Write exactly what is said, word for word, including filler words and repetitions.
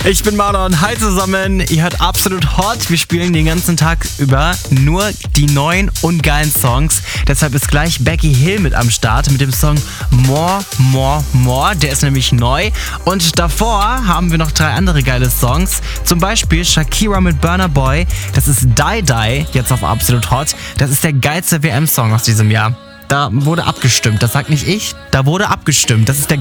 Ich bin Marlon, hi zusammen, ihr hört Absolut Hot. Wir spielen den ganzen Tag über nur die neuen und geilen Songs. Deshalb ist gleich Becky Hill mit am Start mit dem Song More, More, More. Der ist nämlich neu. Und davor haben wir noch drei andere geile Songs. Zum Beispiel Shakira mit Burna Boy. Das ist Die Die, jetzt auf Absolut Hot. Das ist der geilste W M-Song aus diesem Jahr. Da wurde abgestimmt, das sagt nicht ich, da wurde abgestimmt. Das ist der